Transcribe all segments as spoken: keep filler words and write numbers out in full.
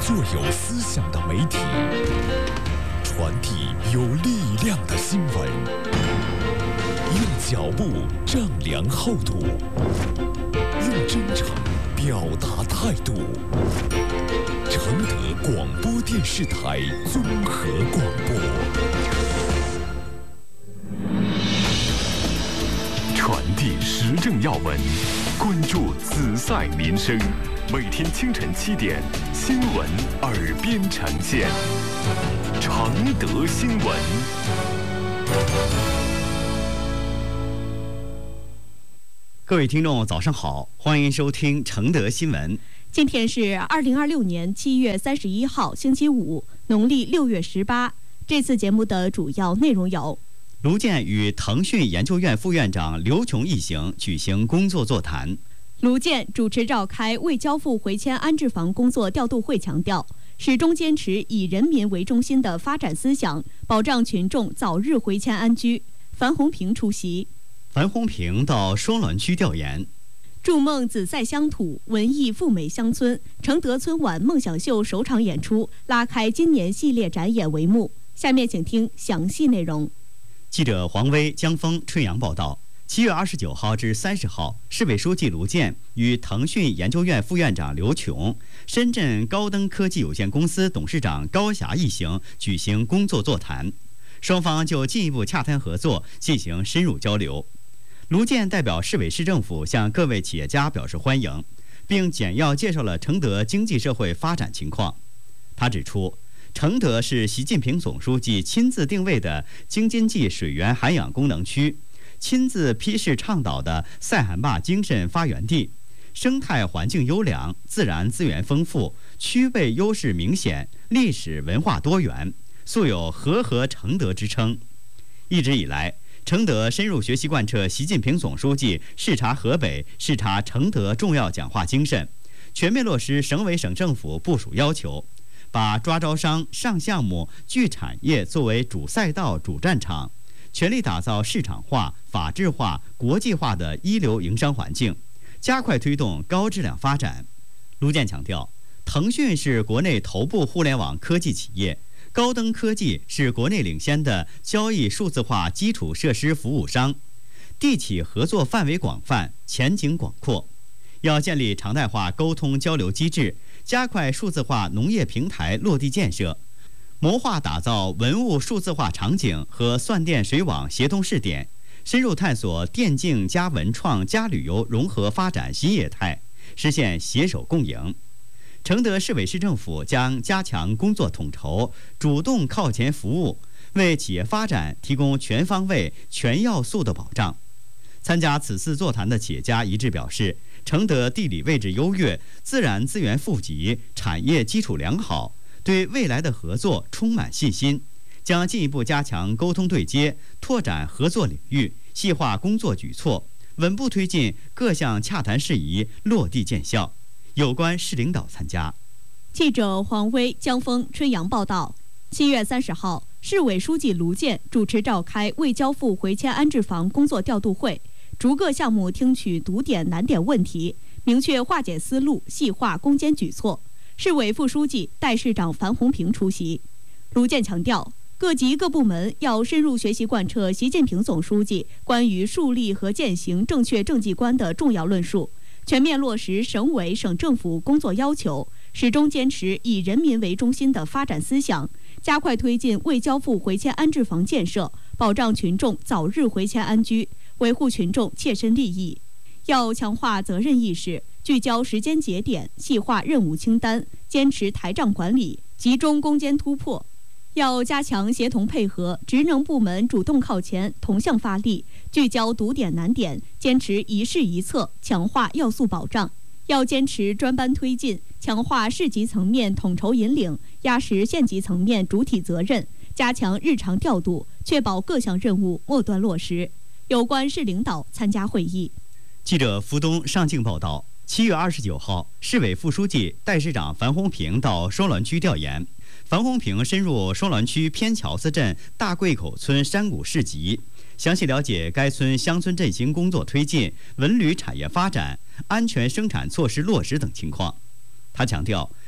做有思想的媒体，传递有力量的新闻，用脚步丈量厚度，用真诚表达态度。承德广播电视台综合广播， 传递时政要闻，关注紫赛民生。每天清晨七点，新闻耳边呈现。承德新闻。 各位听众，早上好，欢迎收听承德新闻。 今天是二零二六年七月三十一号，星期五，农历六月十八。这次节目的主要内容有： 卢健与腾讯研究院副院长刘琼一行举行工作座谈。 卢健主持召开未交付回迁安置房工作调度会，强调始终坚持以人民为中心的发展思想，保障群众早日回迁安居。樊洪平出席。 樊洪平到双滦区调研。 筑梦紫赛乡土，文艺赴美乡村，承德春晚梦想秀首场演出拉开今年系列展演帷幕。下面请听详细内容。 记者黄威、江峰、春阳报道。七月二十九号至三十号，市委书记卢健与腾讯研究院副院长刘琼、深圳高登科技有限公司董事长高霞一行举行工作座谈，双方就进一步洽谈合作进行深入交流。卢健代表市委市政府向各位企业家表示欢迎，并简要介绍了承德经济社会发展情况。他指出，承德是习近平总书记亲自定位的京津冀水源涵养功能区，亲自批示倡导的塞罕坝精神发源地，生态环境优良，自然资源丰富，区位优势明显，历史文化多元，素有和合承德之称。一直以来，承德深入学习贯彻习近平总书记视察河北、视察承德重要讲话精神，全面落实省委省政府部署要求，把抓招商、上项目、聚产业作为主赛道、主战场，全力打造市场化、法治化、国际化的一流营商环境，加快推动高质量发展。卢健强调，腾讯是国内头部互联网科技企业，高登科技是国内领先的交易数字化基础设施服务商，地企合作范围广泛，前景广阔。要建立常态化沟通交流机制，加快数字化农业平台落地建设，谋划打造文物数字化场景和算电水网协同试点，深入探索电竞加文创加旅游融合发展新业态，实现携手共赢。承德市委市政府将加强工作统筹，主动靠前服务，为企业发展提供全方位、全要素的保障。参加此次座谈的企业家一致表示，承德地理位置优越，自然资源富集，产业基础良好，对未来的合作充满信心，将进一步加强沟通对接，拓展合作领域，细化工作举措，稳步推进各项洽谈事宜落地见效。有关市领导参加。 记者黄威、江峰、春阳报道。七月三十号，市委书记卢健主持召开未交付回迁安置房工作调度会，逐个项目听取堵点难点问题，明确化解思路，细化攻坚举措。市委副书记、代市长樊洪平出席。卢健强调，各级各部门要深入学习贯彻习近平总书记关于树立和践行正确政绩观的重要论述，全面落实省委省政府工作要求，始终坚持以人民为中心的发展思想，加快推进未交付回迁安置房建设，保障群众早日回迁安居，维护群众切身利益。要强化责任意识，聚焦时间节点，细化任务清单，坚持台账管理，集中攻坚突破。要加强协同配合，职能部门主动靠前，同向发力，聚焦堵点难点，坚持一事一策，强化要素保障。要坚持专班推进，强化市级层面统筹引领，压实县级层面主体责任，加强日常调度，确保各项任务末端落实。有关市领导参加会议。 记者福东上镜报道，七月二十九号，市委副书记、代市长樊洪平到双滦区调研。樊洪平深入双滦区偏乔司镇大贵口村山谷市集，详细了解该村乡村振兴工作推进、文旅产业发展、安全生产措施落实等情况。他强调，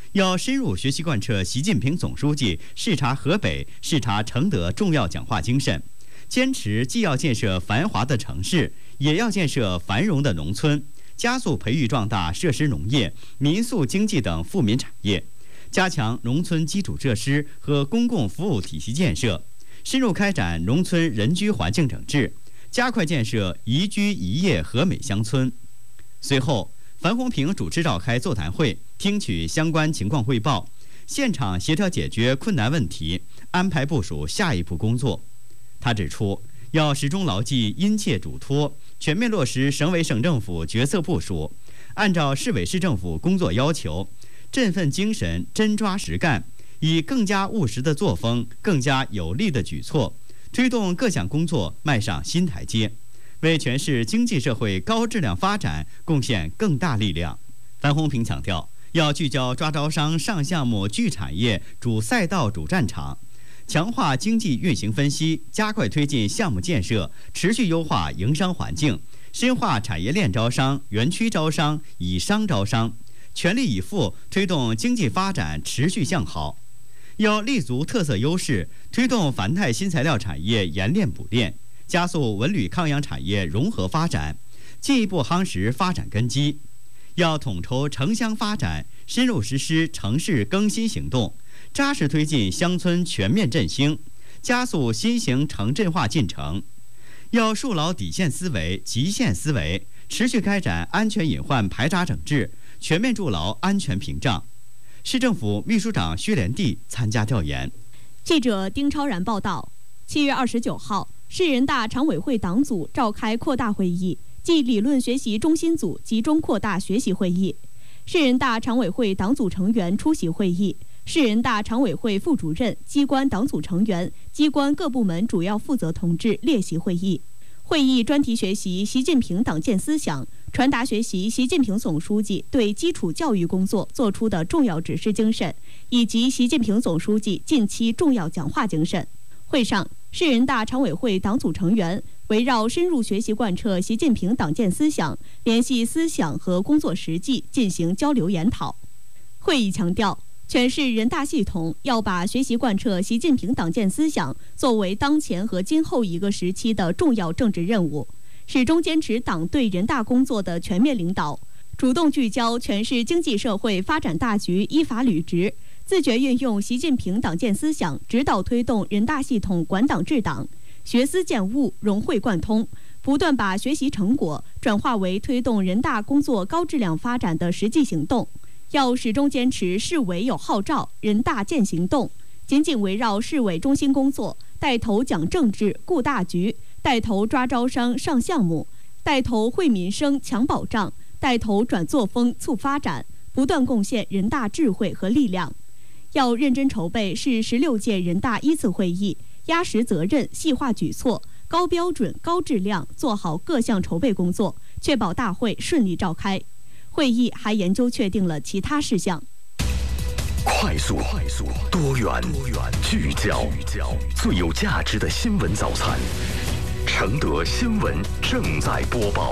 要深入学习贯彻习近平总书记视察河北、视察承德重要讲话精神，坚持既要建设繁华的城市，也要建设繁荣的农村，加速培育壮大设施农业、民宿经济等富民产业，加强农村基础设施和公共服务体系建设，深入开展农村人居环境整治，加快建设宜居宜业和美乡村。随后，樊洪平主持召开座谈会，听取相关情况汇报，现场协调解决困难问题，安排部署下一步工作。他指出，要始终牢记殷切嘱托，全面落实省委省政府决策部署，按照市委市政府工作要求，振奋精神，真抓实干，以更加务实的作风、更加有力的举措，推动各项工作迈上新台阶，为全市经济社会高质量发展贡献更大力量。樊洪平强调，要聚焦抓招商、上项目、聚产业、主赛道、主战场，强化经济运行分析，加快推进项目建设，持续优化营商环境，深化产业链招商、园区招商、以商招商，全力以赴推动经济发展持续向好。要立足特色优势，推动繁态新材料产业研炼补炼，加速文旅康养产业融合发展，进一步夯实发展根基。要统筹城乡发展，深入实施城市更新行动，扎实推进乡村全面振兴，加速新型城镇化进程。要树牢底线思维、极限思维，持续开展安全隐患排查整治，全面筑牢安全屏障。市政府秘书长薛连娣参加调研。 记者丁超然报道，七月二十九号，市人大常委会党组召开扩大会议，即理论学习中心组集中扩大学习会议。市人大常委会党组成员出席会议，市人大常委会副主任、机关党组成员、机关各部门主要负责同志列席会议。会议专题学习习近平党建思想，传达学习习近平总书记对基础教育工作作出的重要指示精神，以及习近平总书记近期重要讲话精神。会上，市人大常委会党组成员围绕深入学习贯彻习近平党建思想，联系思想和工作实际进行交流研讨。会议强调，全市人大系统要把学习贯彻习近平党建思想作为当前和今后一个时期的重要政治任务，始终坚持党对人大工作的全面领导，主动聚焦全市经济社会发展大局，依法履职，自觉运用习近平党建思想指导推动人大系统管党治党，学思践悟，融会贯通，不断把学习成果转化为推动人大工作高质量发展的实际行动。要始终坚持市委有号召，人大见行动，紧紧围绕市委中心工作，带头讲政治、顾大局，带头抓招商、上项目，带头惠民生、强保障，带头转作风、促发展，不断贡献人大智慧和力量。要认真筹备市十六届人大一次会议，压实责任，细化举措，高标准、高质量做好各项筹备工作，确保大会顺利召开。会议还研究确定了其他事项。 快速、快速、多元、多元、聚焦、聚焦，最有价值的新闻早餐。承德新闻正在播报。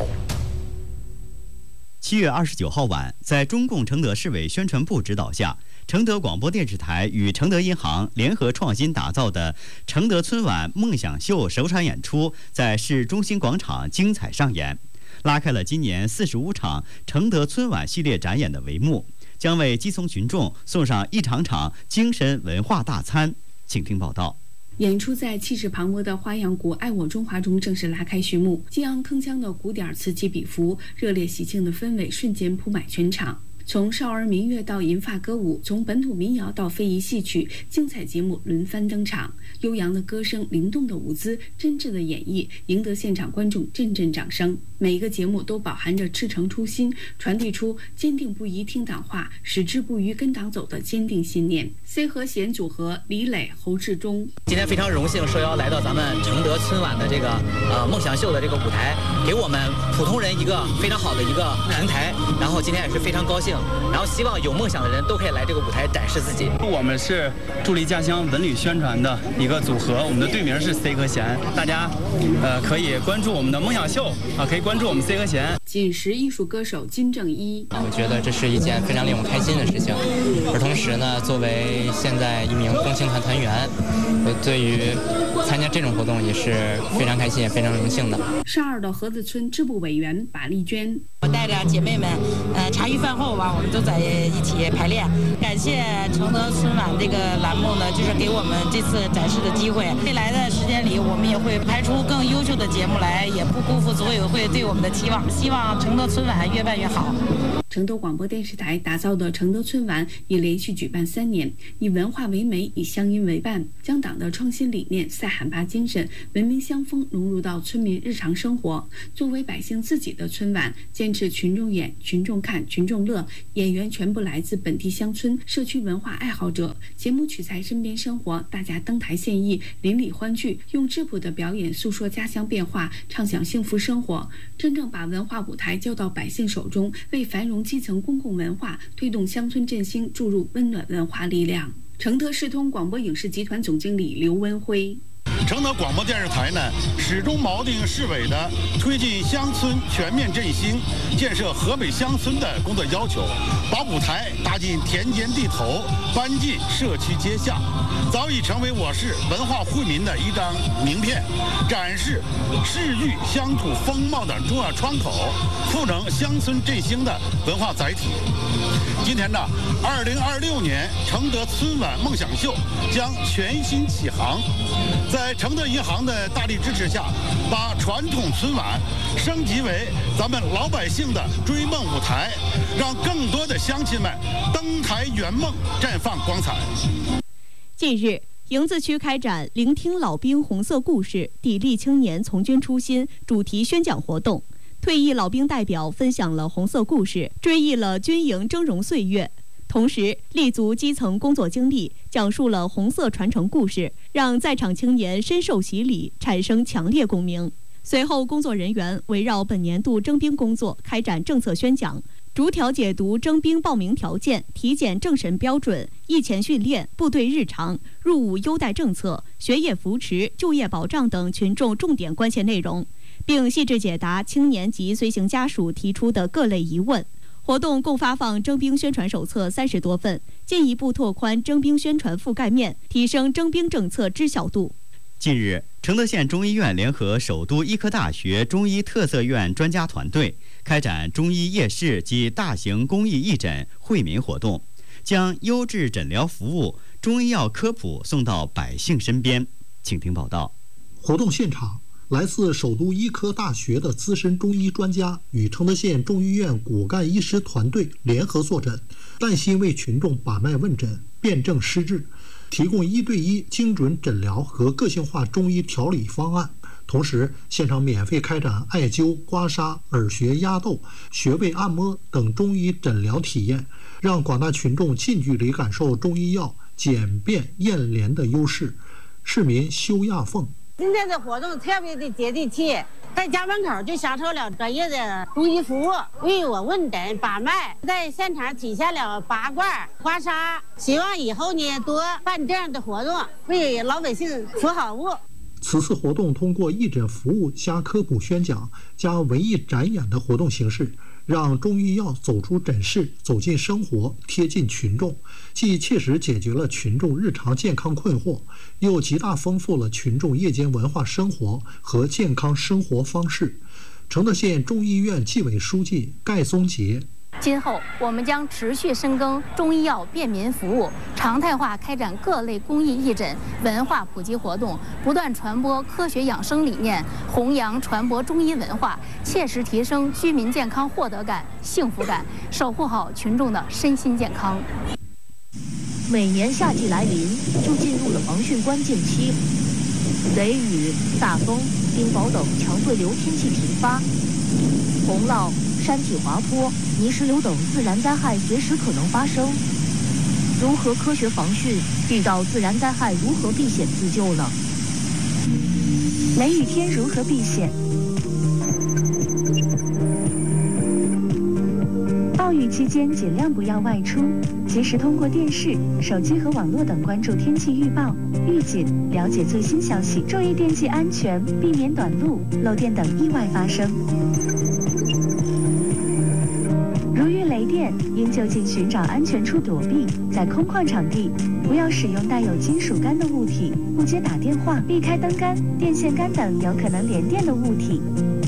七月二十九号晚，在中共承德市委宣传部指导下，承德广播电视台与承德银行联合创新打造的承德春晚梦想秀首场演出在市中心广场精彩上演，拉开了今年四十五场承德春晚系列展演的帷幕，将为基层群众送上一场场精神文化大餐。请听报道。 演出在气势磅礴的花样鼓《爱我中华》中正式拉开序幕，激昂铿锵的鼓点此起彼伏，热烈喜庆的氛围瞬间铺满全场。从少儿民乐到银发歌舞，从本土民谣到非遗戏曲，精彩节目轮番登场。悠扬的歌声，灵动的舞姿，真挚的演绎，赢得现场观众阵阵掌声。每一个节目都饱含着赤诚初心，传递出坚定不移听党话、矢志不渝跟党走的坚定信念。C 和弦组合李磊、侯志忠， 今天非常荣幸受邀来到咱们承德春晚的这个呃梦想秀的这个舞台，给我们普通人一个非常好的一个平台。然后今天也是非常高兴。然后希望有梦想的人都可以来这个舞台展示自己。 我们是助力家乡文旅宣传的一个组合，我们的队名是 C 和弦，大家呃可以关注我们的梦想秀啊，可以关注我们 C 和弦。 锦时艺术歌手金正一， 我觉得这是一件非常令我开心的事情，而同时呢，作为现在一名共青团团员，我对于参加这种活动也是非常开心，也非常荣幸的。 少儿的河子村支部委员马丽娟， 我带着姐妹们，呃，茶余饭后吧，我们都在一起排练。感谢承德春晚这个栏目呢，就是给我们这次展示的机会。未来的时间里，我们也会排出更优秀的节目来，也不辜负组委会对我们的期望。希望承德春晚越办越好。 承德广播电视台打造的承德春晚已连续举办三年，以文化为媒，以乡音为伴，将党的创新理念、赛喊吧精神、文明乡风融入到村民日常生活。作为百姓自己的春晚，坚持群众演、群众看、群众乐，演员全部来自本地乡村、社区文化爱好者。节目取材身边生活，大家登台献艺，邻里欢聚，用质朴的表演诉说家乡变化，畅享幸福生活，真正把文化舞台交到百姓手中，为繁荣基层公共文化、推动乡村振兴注入温暖文化力量。承德视通广播影视集团总经理刘文辉。 承德广播电视台呢，始终锚定市委的推进乡村全面振兴、建设河北乡村的工作要求，把舞台搭进田间地头，搬进社区街巷，早已成为我市文化惠民的一张名片，展示市域乡土风貌的重要窗口，赋能乡村振兴的文化载体。今天呢，二零二六年承德春晚梦想秀将全新启航。在承德银行的大力支持下，把传统春晚升级为咱们老百姓的追梦舞台，让更多的乡亲们登台圆梦，绽放光彩。 近日，营子区开展聆听老兵红色故事，砥砺青年从军初心主题宣讲活动。退役老兵代表分享了红色故事，追忆了军营峥嵘岁月，同时立足基层工作经历，讲述了红色传承故事，让在场青年深受洗礼，产生强烈共鸣。随后，工作人员围绕本年度征兵工作开展政策宣讲，逐条解读征兵报名条件、体检政审标准、役前训练、部队日常、入伍优待政策、学业扶持、就业保障等群众重点关切内容，并细致解答青年及随行家属提出的各类疑问。活动共发放征兵宣传手册三十多份，进一步拓宽征兵宣传覆盖面，提升征兵政策知晓度。 近日，承德县中医院联合首都医科大学中医特色院专家团队开展中医夜市及大型公益义诊惠民活动，将优质诊疗服务、中医药科普送到百姓身边。请听报道。 活动现场，来自首都医科大学的资深中医专家与承德县中医院骨干医师团队联合坐诊，耐心为群众把脉问诊，辨证施治，提供一对一精准诊疗和个性化中医调理方案。同时，现场免费开展艾灸、刮痧、耳穴压豆、穴位按摩等中医诊疗体验，让广大群众近距离感受中医药简便验廉的优势。市民修亚凤。 今天的活动特别的接地气，在家门口就享受了专业的中医服务，为我问诊把脉，在现场体现了拔罐、刮痧。希望以后呢多办这样的活动，为老百姓服好务。 此次活动通过义诊服务加科普宣讲加文艺展演的活动形式，让中医药走出诊室，走进生活，贴近群众，既切实解决了群众日常健康困惑，又极大丰富了群众夜间文化生活和健康生活方式。承德县中医院纪委书记盖松杰。 今后，我们将持续深耕中医药便民服务，常态化开展各类公益义诊、文化普及活动，不断传播科学养生理念，弘扬传播中医文化，切实提升居民健康获得感、幸福感，守护好群众的身心健康。 每年夏季来临，就进入了防汛关键期，雷雨、大风、冰雹等强对流天气频发，洪涝、山体滑坡、泥石流等自然灾害随时可能发生。如何科学防汛？遇到自然灾害如何避险自救呢？ 雷雨天如何避险？暴雨期间尽量不要外出，及时通过电视、手机和网络等关注天气预报、预警，了解最新消息，注意电器安全，避免短路、漏电等意外发生。如遇雷电，应尽就近寻找安全处躲避。在空旷场地，不要使用带有金属杆的物体，不接打电话，避开灯杆、电线杆等有可能连电的物体。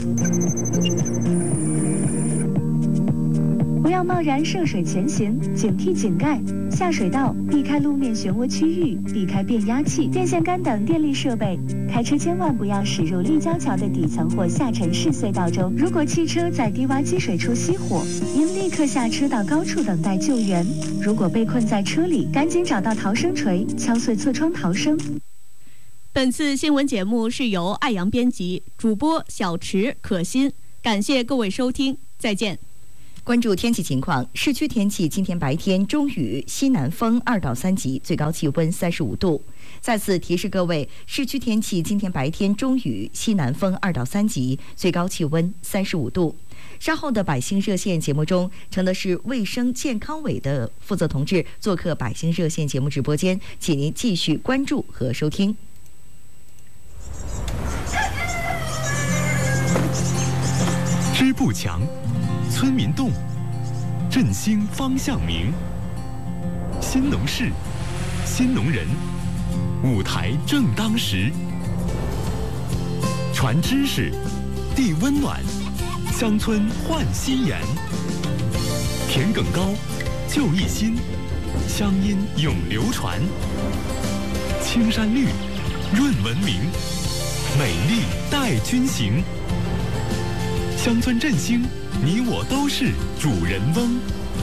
不要贸然涉水前行，警惕井盖、下水道，避开路面漩涡区域，避开变压器、电线杆等电力设备。开车千万不要驶入立交桥的底层或下沉式隧道中。如果汽车在低洼积水处熄火，应立刻下车到高处等待救援。如果被困在车里，赶紧找到逃生锤，敲碎侧窗逃生。 本次新闻节目是由爱阳编辑，主播小池、可心。感谢各位收听，再见。 关注天气情况，市区天气今天白天中雨，西南风二到三级，最高气温三十五度。再次提示各位，市区天气今天白天中雨，西南风二到三级，最高气温三十五度。稍后的百姓热线节目中，承的是卫生健康委的负责同志做客百姓热线节目直播间，请您继续关注和收听。 支部强，村民动，振兴方向明。新农事，新农人，舞台正当时。传知识，递温暖，乡村焕新颜。田埂高，就一心，乡音永流传。青山绿，润文明，美丽带君行。乡村振兴，你我都是主人翁。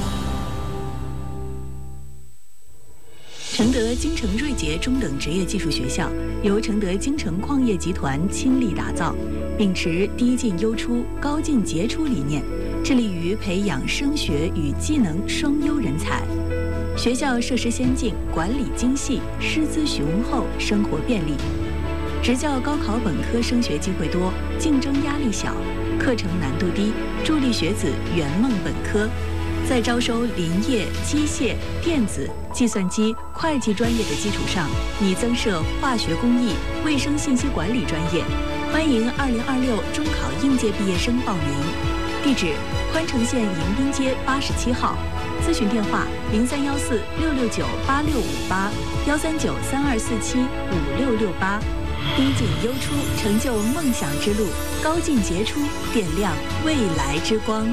承德京城瑞杰中等职业技术学校由承德京城矿业集团倾力打造，秉持低进优出、高进杰出理念，致力于培养升学与技能双优人才。学校设施先进，管理精细，师资雄厚，生活便利。职教高考本科升学机会多，竞争压力小，课程难度低，助力学子圆梦本科。在招收林业、机械、电子、计算机、会计专业的基础上，拟增设化学工艺、卫生信息管理专业。欢迎二零二六中考应届毕业生报名。地址：宽城县迎宾街八十七号。咨询电话：零三幺四六六九八六五八幺三九三二四七五六六八。低进优出，成就梦想之路；高进杰出，点亮未来之光。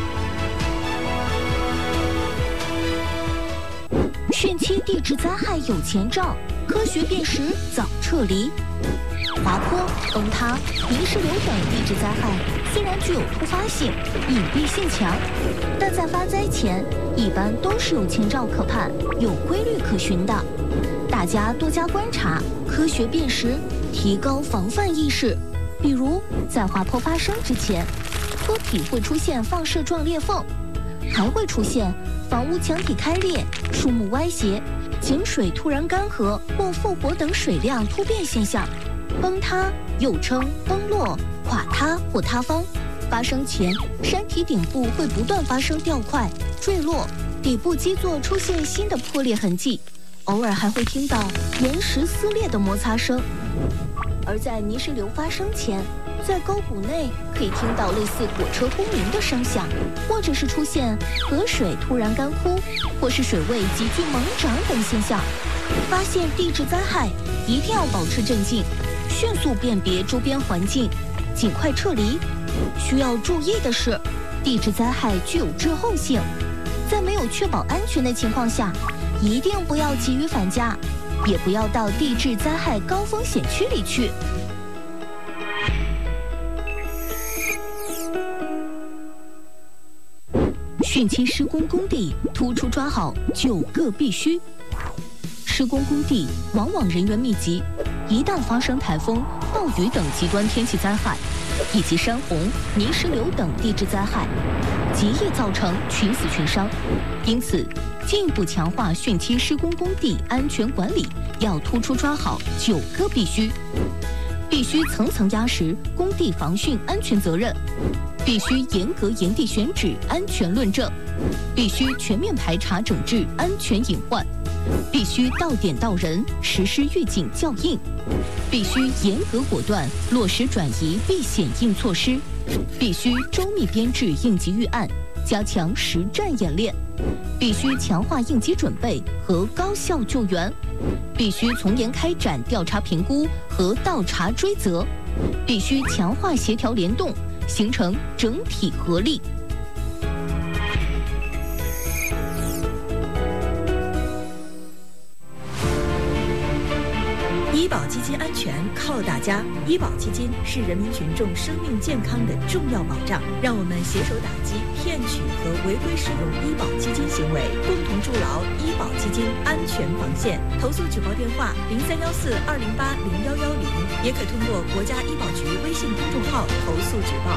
汛期地质灾害有前兆，科学辨识早撤离。滑坡、崩塌、泥石流等地质灾害虽然具有突发性、隐蔽性强，但在发灾前一般都是有前兆可盼、有规律可循的。大家多加观察，科学辨识，提高防范意识。比如在滑坡发生之前，坡体会出现放射状裂缝，还会出现房屋墙体开裂、树木歪斜、井水突然干涸或复活等水量突变现象。崩塌又称崩落、垮塌或塌方，发生前山体顶部会不断发生掉块、坠落，底部基座出现新的破裂痕迹，偶尔还会听到岩石撕裂的摩擦声。而在泥石流发生前，在沟谷内可以听到类似火车轰鸣的声响，或者是出现河水突然干枯，或是水位急剧猛涨等现象。发现地质灾害，一定要保持镇静，迅速辨别周边环境，尽快撤离。需要注意的是，地质灾害具有滞后性，在没有确保安全的情况下，一定不要急于返家，也不要到地质灾害高风险区里去。汛期施工工地突出抓好九个必须。施工工地往往人员密集，一旦发生台风、暴雨等极端天气灾害，以及山洪、泥石流等地质灾害，极易造成群死群伤。因此，进一步强化汛期施工工地安全管理，要突出抓好九个必须：必须层层压实工地防汛安全责任，必须严格严地选址安全论证，必须全面排查整治安全隐患，必须到点到人实施预警校应，必须严格果断落实转移避险应措施，必须周密编制应急预案， 加强实战演练，必须强化应急准备和高效救援，必须从严开展调查评估和倒查追责，必须强化协调联动，形成整体合力。 医保基金安全靠大家，医保基金是人民群众生命健康的重要保障。让我们携手打击骗取和违规使用医保基金行为，共同筑牢医保基金安全防线。投诉举报电话零三幺四二零八零幺幺零，也可通过国家医保局微信公众号投诉举报。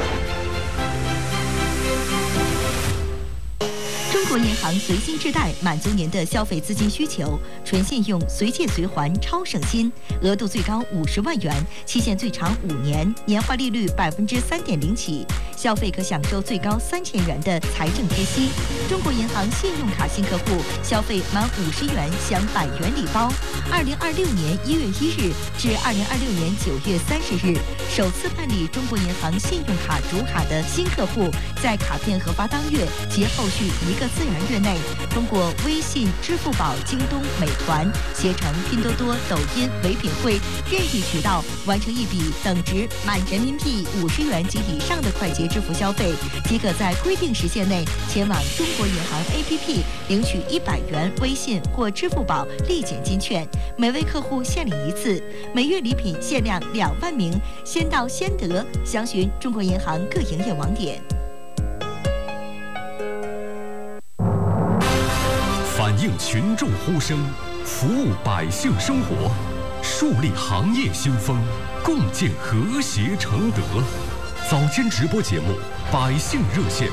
中国银行随心置贷满足您的消费资金需求，纯信用、随借随还、超省心，额度最高五十万元，期限最长五年，年化利率百分之三点零起，消费可享受最高三千元的财政贴息。中国银行信用卡新客户消费满五十元享百元礼包。二零二六年一月一日至二零二六年九月三十日，首次办理中国银行信用卡主卡的新客户，在卡片核发当月及后续一个自然月内，通过微信、支付宝、京东、美团、携程、拼多多、抖音、唯品会任意渠道完成一笔等值满人民币五十元及以上的快捷支付消费，即可在规定时限内前往中国银行 A P P 领取一百元微信或支付宝立减金券，每位客户限领一次，每月礼品限量两万名，先到先得。详询中国银行各营业网点。 反映群众呼声，服务百姓生活，树立行业新风，共建和谐承德。早间直播节目《百姓热线》。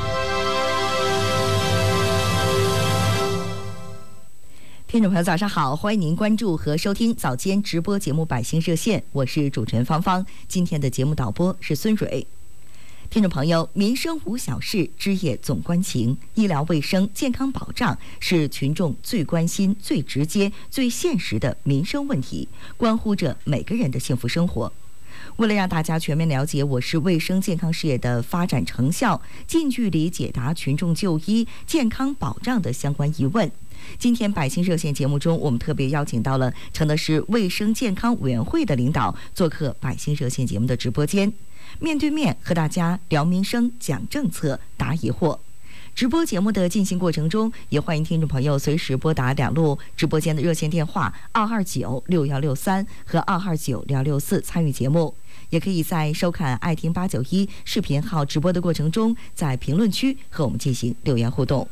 听众朋友，早上好，欢迎您关注和收听早间直播节目《百姓热线》，我是主持人芳芳。今天的节目导播是孙蕊。听众朋友，民生无小事，枝叶总关情。医疗卫生健康保障是群众最关心、最直接、最现实的民生问题，关乎着每个人的幸福生活。为了让大家全面了解我市卫生健康事业的发展成效，近距离解答群众就医健康保障的相关疑问，今天百姓热线节目中，我们特别邀请到了承德市卫生健康委员会的领导做客百姓热线节目的直播间，面对面和大家聊民生、讲政策、答疑惑。直播节目的进行过程中，也欢迎听众朋友随时拨打两路直播间的热线电话二二九六幺六三和二二九六幺六四参与节目，也可以在收看爱听八九一视频号直播的过程中，在评论区和我们进行留言互动。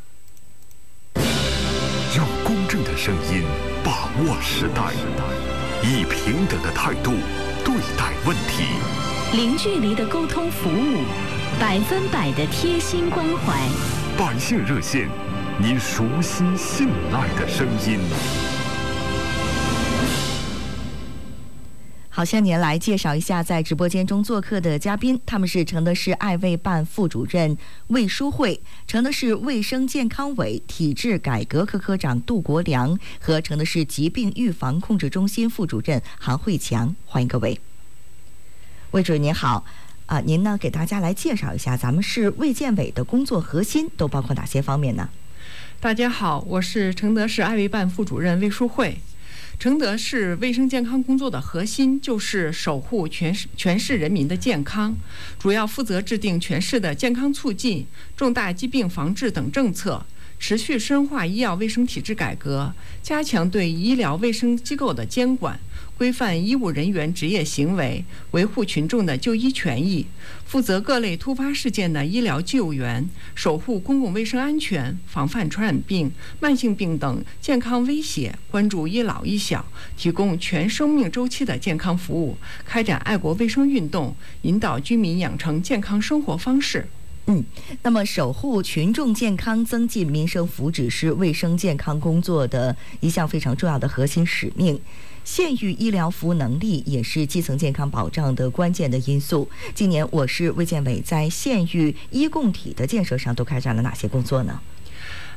用公正的声音把握时代，以平等的态度对待问题， 零距离的沟通服务，百分百的贴心关怀。 百姓热线，您熟悉信赖的声音。 好，下面来介绍一下在直播间中做客的嘉宾，他们是承德市爱卫办副主任魏淑慧、承德市卫生健康委体制改革科科长杜国良和承德市疾病预防控制中心副主任韩慧强，欢迎各位。魏主任您好，啊、呃，您呢给大家来介绍一下咱们市卫健委的工作核心都包括哪些方面呢？ 大家好，我是承德市爱卫办副主任魏淑慧。承德市卫生健康工作的核心就是守护全市全市人民的健康，主要负责制定全市的健康促进、重大疾病防治等政策，持续深化医药卫生体制改革，加强对医疗卫生机构的监管，规范医务人员职业行为，维护群众的就医权益，负责各类突发事件的医疗救援，守护公共卫生安全，防范传染病、慢性病等健康威胁，关注一老一小，提供全生命周期的健康服务，开展爱国卫生运动，引导居民养成健康生活方式。 嗯，那么守护群众健康、增进民生福祉是卫生健康工作的一项非常重要的核心使命。县域医疗服务能力也是基层健康保障的关键的因素。今年我市卫健委在县域医共体的建设上都开展了哪些工作呢？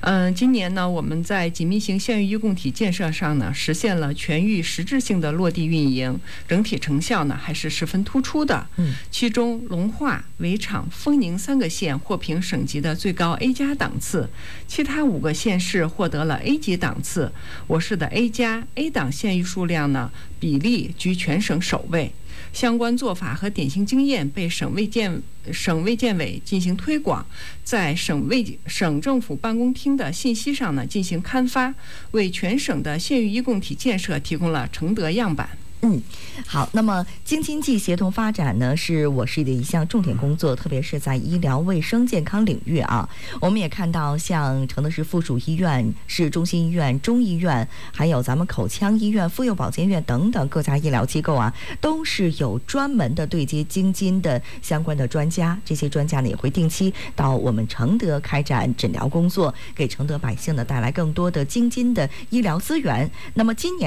嗯、呃，今年呢，我们在紧密型县域医共体建设上呢，实现了全域实质性的落地运营，整体成效呢还是十分突出的。 嗯， 其中龙化、围场、丰宁三个县获评省级的最高 A 加档次，其他五个县市获得了 A 级档次。我市的 A 加 A 档县域数量呢，比例居全省首位。相关做法和典型经验被省卫健省卫健委进行推广，在省卫省政府办公厅的信息上呢进行刊发，为全省的县域医共体建设提供了承德样板。 嗯，好。那么京津冀协同发展呢，是我市的一项重点工作，特别是在医疗卫生健康领域啊。我们也看到，像承德市附属医院、市中心医院、中医院，还有咱们口腔医院、妇幼保健院等等各家医疗机构啊，都是有专门的对接京津的相关的专家。这些专家呢，也会定期到我们承德开展诊疗工作，给承德百姓呢带来更多的京津的医疗资源。那么今年